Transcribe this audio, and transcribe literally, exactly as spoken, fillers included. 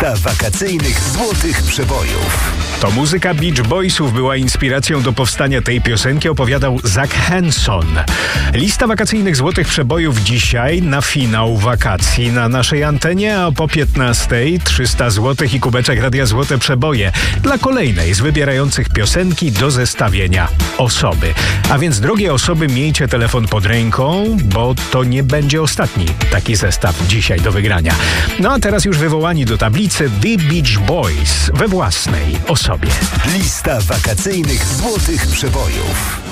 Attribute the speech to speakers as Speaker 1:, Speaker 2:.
Speaker 1: Lista wakacyjnych złotych przebojów.
Speaker 2: To muzyka Beach Boysów była inspiracją do powstania tej piosenki, opowiadał Zach Hanson. Lista wakacyjnych złotych przebojów dzisiaj na finał wakacji na naszej antenie, a po piętnastej trzysta złotych i kubeczek Radia Złote Przeboje dla kolejnej z wybierających piosenki do zestawienia osoby. A więc, drogie osoby, miejcie telefon pod ręką, bo to nie będzie ostatni taki zestaw dzisiaj do wygrania. No a teraz już wywołani do tablicy The Beach Boys we własnej osobie.
Speaker 1: Lista wakacyjnych złotych przebojów.